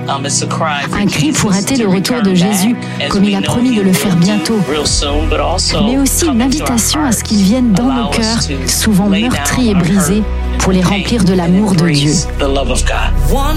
Un cri pour hâter le retour de Jésus, comme il a promis de le faire bientôt. Mais aussi une invitation à ce qu'il vienne dans nos cœurs, souvent meurtris et brisés, pour les remplir de l'amour de Dieu.